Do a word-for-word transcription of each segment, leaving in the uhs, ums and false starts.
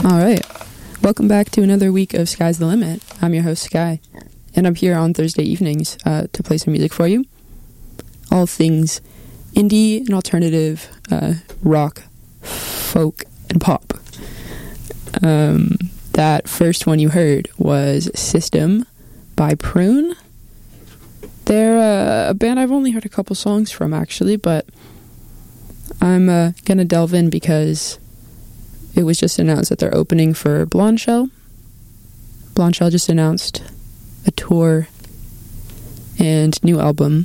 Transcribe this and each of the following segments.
All right. Welcome back to another week of Sky's the Limit. I'm your host, Sky, and I'm here on Thursday evenings uh, to play some music for you. All things indie and alternative, uh, rock, folk, and pop. Um, that first one you heard was System by Prune. They're uh, a band I've only heard a couple songs from, actually, but I'm uh, going to delve in because it was just announced that they're opening for Blondshell. Blondshell just announced a tour and new album.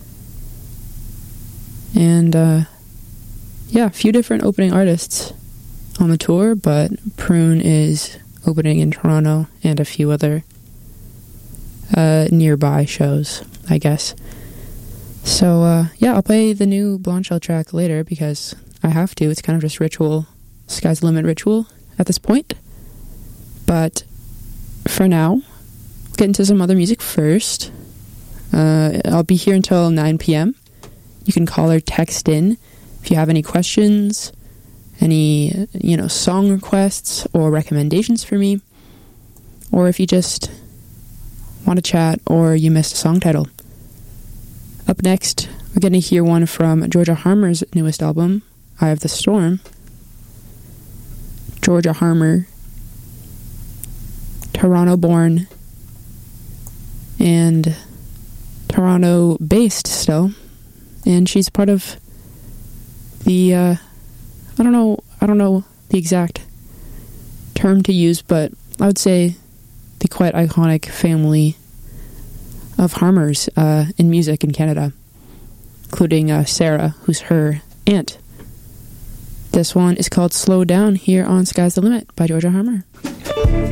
And, uh, yeah, a few different opening artists on the tour, but Prune is opening in Toronto and a few other uh, nearby shows, I guess. So, uh, yeah, I'll play the new Blondshell track later because I have to. It's kind of just ritual. Sky's the Limit ritual at this point. But for now, we'll get into some other music first. Uh, I'll be here until nine p.m. You can call or text in if you have any questions, any, you know, song requests or recommendations for me, or if you just want to chat or you missed a song title. Up next, we're going to hear one from Georgia Harmer's newest album, Eye of the Storm. Georgia Harmer, Toronto-born and Toronto-based still, and she's part of the uh, I don't know I don't know the exact term to use, but I would say the quite iconic family of Harmers uh, in music in Canada, including uh, Sarah, who's her aunt. This one is called Slow Down here on Sky's the Limit by Georgia Harmer.